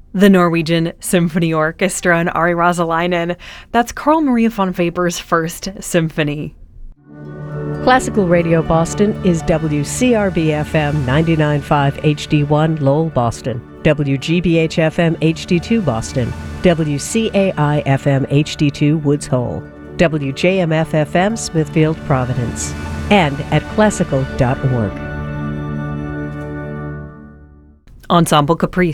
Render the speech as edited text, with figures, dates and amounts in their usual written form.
The Norwegian Symphony Orchestra and Ari Rasalainen. That's Carl Maria von Weber's First Symphony. Classical Radio Boston is WCRB-FM 99.5 HD1 Lowell, Boston, WGBH-FM HD2 Boston, WCAI-FM HD2 Woods Hole, WJMF-FM Smithfield, Providence, and at classical.org. Ensemble Caprice.